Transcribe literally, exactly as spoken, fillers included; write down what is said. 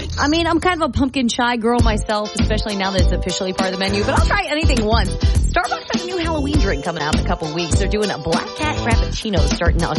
I mean, I'm kind of a pumpkin shy girl myself, especially now that it's officially part of the menu, but I'll try anything once. Starbucks has a new Halloween drink coming out in a couple weeks. They're doing a Black Cat Frappuccino starting